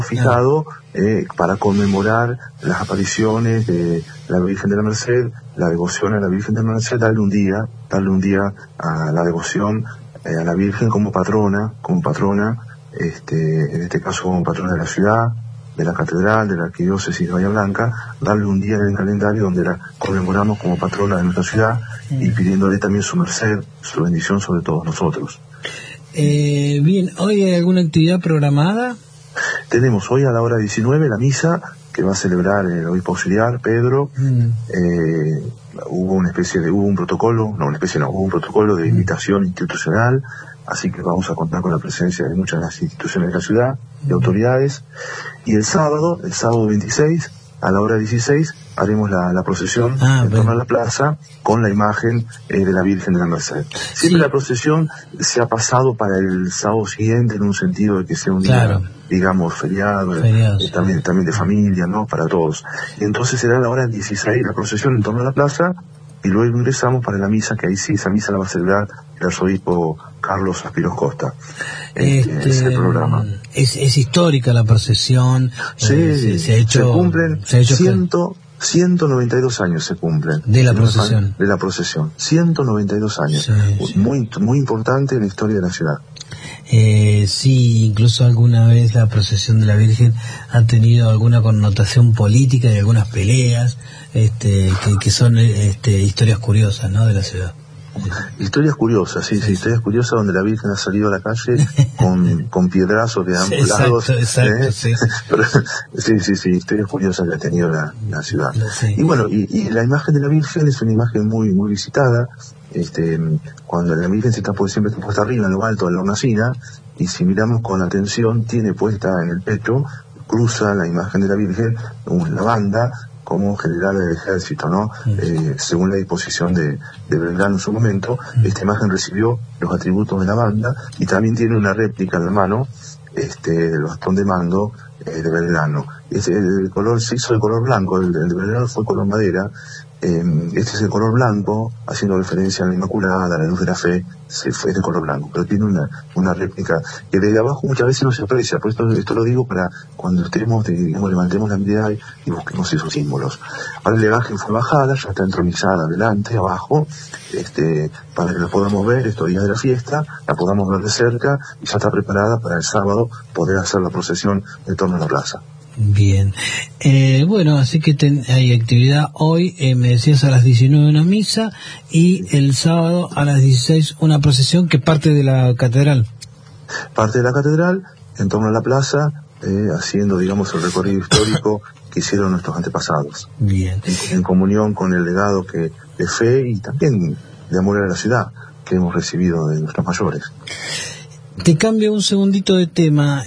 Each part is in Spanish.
fijado para conmemorar las apariciones de la Virgen de la Merced, la devoción a la Virgen de la Merced, darle un día a la devoción a la Virgen como patrona, en este caso como patrona de la ciudad, de la catedral, de la arquidiócesis de Bahía Blanca, darle un día en el calendario donde la conmemoramos como patrona de nuestra ciudad y pidiéndole también su merced, su bendición sobre todos nosotros. Bien, ¿hoy hay alguna actividad programada? Tenemos hoy a la hora 19 la misa que va a celebrar el obispo auxiliar Pedro. Hubo un protocolo de invitación institucional, así que vamos a contar con la presencia de muchas de las instituciones de la ciudad, de autoridades. Y el sábado 26, a la hora 16, haremos la procesión en torno a la plaza con la imagen de la Virgen de la Merced. Siempre la procesión se ha pasado para el sábado siguiente en un sentido de que sea un día, digamos, feriado, también de familia, ¿no? Para todos. Y entonces será a la hora 16 la procesión en torno a la plaza y luego ingresamos para la misa, que ahí sí, esa misa la va a celebrar el arzobispo Carlos Aspiros Costa. Ese programa. Es histórica la procesión. Sí, se cumplen 192 años se cumplen. De la procesión. 192 años. Sí. Muy importante en la historia de la ciudad. Sí, incluso alguna vez la procesión de la Virgen ha tenido alguna connotación política y algunas peleas, que son historias curiosas, ¿no?, de la ciudad. Historias curiosas, sí, historias curiosas donde la Virgen ha salido a la calle con piedrazos de ambos lados. Exacto, sí. Pero, sí, historias curiosas que ha tenido la ciudad. Sí. Y bueno, y la imagen de la Virgen es una imagen muy visitada. Cuando la Virgen siempre está puesta arriba, en lo alto de la hornacina, y si miramos con atención, tiene puesta en el pecho, cruza la imagen de la Virgen, una banda, como general del ejército, ¿no? Según la disposición de Belgrano en su momento, esta imagen recibió los atributos de la banda y también tiene una réplica en la mano, del bastón de mando de Belgrano. El color se hizo de color blanco, el de Belgrano fue color madera. Este es el color blanco, haciendo referencia a la Inmaculada, a la Luz de la Fe, fue de color blanco, pero tiene una réplica que desde abajo muchas veces no se aprecia. Por esto lo digo para cuando estemos, levantemos la mirada y busquemos esos símbolos. Ahora la imagen fue bajada, ya está entronizada adelante, abajo, para que la podamos ver estos días de la fiesta, la podamos ver de cerca y ya está preparada para el sábado poder hacer la procesión en torno a la plaza. Bien, bueno, así que hay actividad hoy, me decías a las 19 una misa y el sábado a las 16 una procesión que parte de la catedral. Parte de la catedral, en torno a la plaza, haciendo, digamos, el recorrido histórico que hicieron nuestros antepasados. Bien. En comunión con el legado de fe y también de amor a la ciudad que hemos recibido de nuestros mayores. Te cambio un segundito de tema.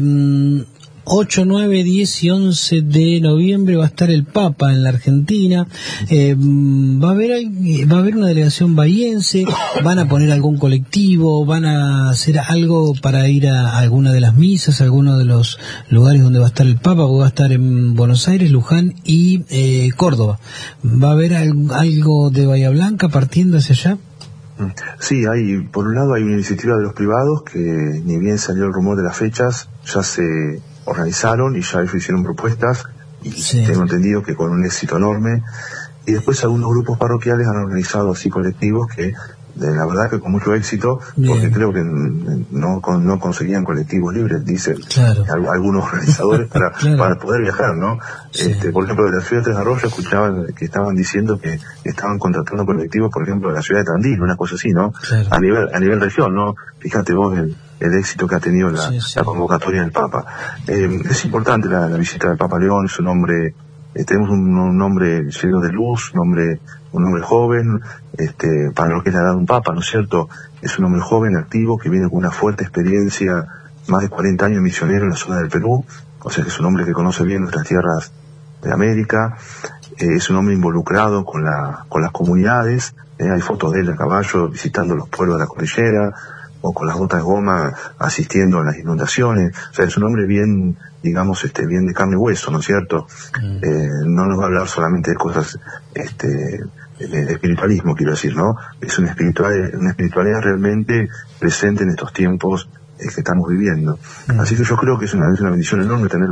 8, 9, 10 y 11 de noviembre va a estar el Papa en la Argentina. Va a haber una delegación bahiense, van a poner algún colectivo, van a hacer algo para ir a alguna de las misas, a alguno de los lugares donde va a estar el Papa, porque va a estar en Buenos Aires, Luján y Córdoba. ¿Va a haber algo de Bahía Blanca partiendo hacia allá? Sí, por un lado hay una iniciativa de los privados que ni bien salió el rumor de las fechas, ya se organizaron y ya hicieron propuestas y tengo entendido que con un éxito enorme, y después algunos grupos parroquiales han organizado así colectivos que la verdad que con mucho éxito, porque creo que no conseguían colectivos libres, dicen algunos organizadores para poder viajar, ¿no? Por ejemplo, de la ciudad de Tres Arroyos escuchaban que estaban diciendo que estaban contratando colectivos, por ejemplo, de la ciudad de Tandil, una cosa así, ¿no? A nivel región, ¿no? Fíjate vos el éxito que ha tenido la convocatoria del Papa. Es importante la visita del Papa León, su nombre, tenemos un nombre lleno de luz, un hombre joven, para lo que es la edad de un Papa, ¿no es cierto? Es un hombre joven, activo, que viene con una fuerte experiencia, más de 40 años misionero en la zona del Perú, o sea que es un hombre que conoce bien nuestras tierras de América, es un hombre involucrado con las comunidades, hay fotos de él a caballo visitando los pueblos de la cordillera, o con las botas de goma asistiendo a las inundaciones. O sea, es un hombre bien, digamos, bien de carne y hueso, ¿no es cierto? No nos va a hablar solamente de cosas de espiritualismo, quiero decir, ¿no? Es una espiritualidad realmente presente en estos tiempos que estamos viviendo. Así que yo creo que es una bendición enorme tener